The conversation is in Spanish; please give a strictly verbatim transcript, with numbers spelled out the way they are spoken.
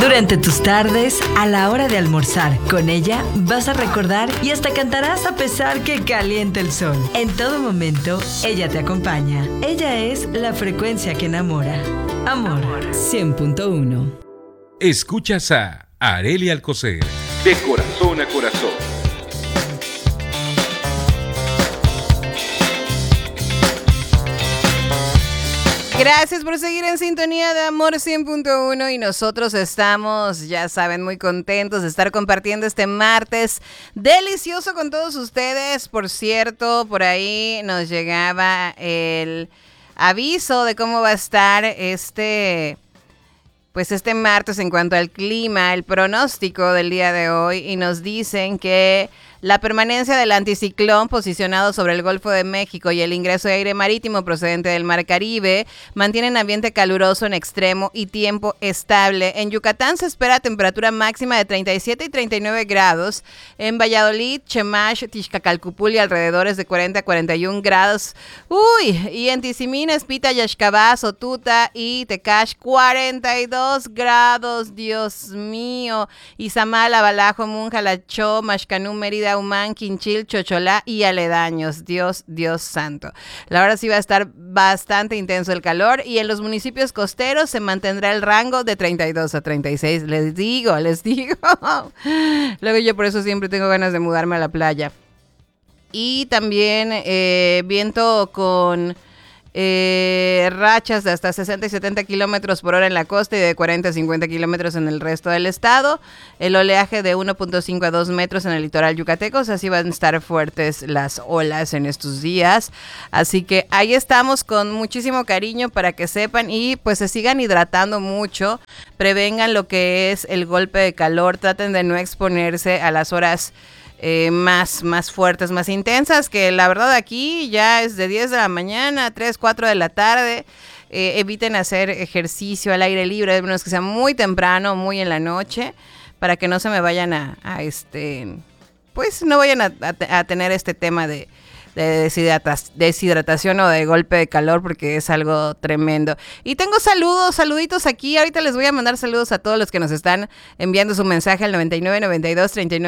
Durante tus tardes, a la hora de almorzar, con ella vas a recordar y hasta cantarás a pesar que caliente el sol. En todo momento, ella te acompaña. Ella es la frecuencia que enamora. Amor, cien punto uno. Escuchas a Arely Alcocer. De corazón a corazón. Gracias por seguir en sintonía de Amor cien punto uno y nosotros estamos, ya saben, muy contentos de estar compartiendo este martes delicioso con todos ustedes. Por cierto, por ahí nos llegaba el aviso de cómo va a estar este, pues este martes en cuanto al clima, el pronóstico del día de hoy, y nos dicen que la permanencia del anticiclón posicionado sobre el Golfo de México y el ingreso de aire marítimo procedente del Mar Caribe mantienen ambiente caluroso en extremo y tiempo estable. En Yucatán se espera temperatura máxima de treinta y siete y treinta y nueve grados. En Valladolid, Chemash, Tixcacalcupul y alrededores de cuarenta a cuarenta y un grados. Uy, y en Tizimín, Espita, Yaxcabá, Sotuta y Tecash, cuarenta y dos grados. Dios mío. Izamal, Abalajo, Munja, Lachó, Maxcanú, Mérida, Humán, Quinchil, Chocholá y aledaños. Dios, Dios santo. La hora sí va a estar bastante intenso el calor y en los municipios costeros se mantendrá el rango de treinta y dos a treinta y seis. Les digo, les digo. Luego yo por eso siempre tengo ganas de mudarme a la playa. Y también eh, viento con Eh, rachas de hasta sesenta y setenta kilómetros por hora en la costa y de cuarenta a cincuenta kilómetros en el resto del estado. El oleaje de uno punto cinco a dos metros en el litoral yucateco. O sea, así van a estar fuertes las olas en estos días. Así que ahí estamos con muchísimo cariño para que sepan y pues se sigan hidratando mucho. Prevengan lo que es el golpe de calor. Traten de no exponerse a las horas Eh, más, más fuertes, más intensas, que la verdad aquí ya es de diez de la mañana a tres, cuatro de la tarde. Eh, eviten hacer ejercicio al aire libre, a menos que sea muy temprano, muy en la noche, para que no se me vayan a, a este, pues no vayan a, a, a tener este tema de de deshidratación o de golpe de calor, porque es algo tremendo. Y tengo saludos, saluditos aquí. Ahorita les voy a mandar saludos a todos los que nos están enviando su mensaje al noventa y nueve, noventa y dos, treinta y nueve